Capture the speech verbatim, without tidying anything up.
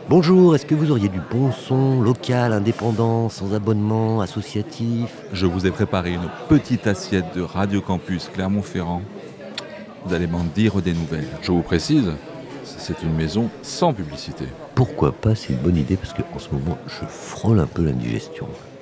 Bonjour, est-ce que vous auriez du bon son, local, indépendant, sans abonnement, associatif? Je vous ai préparé une petite assiette de Radio Campus Clermont-Ferrand. Vous allez m'en dire des nouvelles. Je vous précise, c'est une maison sans publicité. Pourquoi pas, c'est une bonne idée parce qu'en ce moment, je frôle un peu l'indigestion.